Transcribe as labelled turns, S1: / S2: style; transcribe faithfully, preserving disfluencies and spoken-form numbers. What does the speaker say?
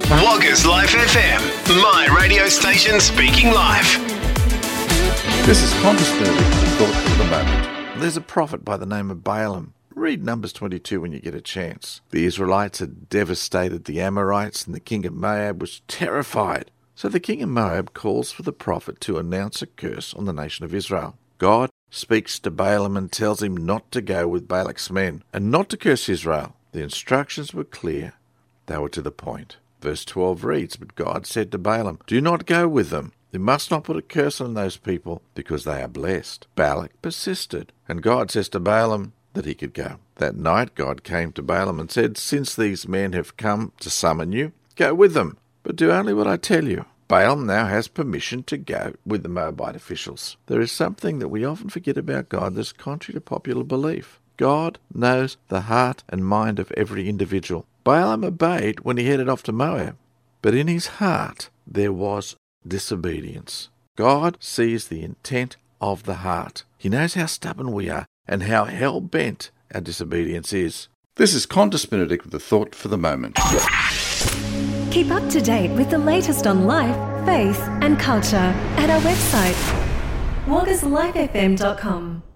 S1: Woggers Life F M, my radio station speaking life.
S2: This is Qantas Benedict with Thought for the Moment. There's a prophet by the name of Balaam. Read Numbers twenty-two when you get a chance. The Israelites had devastated the Amorites, and the king of Moab was terrified. So the king of Moab calls for the prophet to announce a curse on the nation of Israel. God speaks to Balaam and tells him not to go with Balak's men and not to curse Israel. The instructions were clear. They were to the point. Verse twelve reads, "But God said to Balaam, do not go with them. You must not put a curse on those people, because they are blessed." Balak persisted, and God says to Balaam that he could go. That night God came to Balaam and said, "Since these men have come to summon you, go with them, but do only what I tell you." Balaam now has permission to go with the Moabite officials. There is something that we often forget about God that's contrary to popular belief. God knows the heart and mind of every individual. Balaam obeyed when he headed off to Moab, but in his heart there was disobedience. God sees the intent of the heart. He knows how stubborn we are and how hell-bent our disobedience is. This is Qantas Benedict with a Thought for the Moment.
S3: Keep up to date with the latest on life, faith and culture at our website, woggers life f m dot com.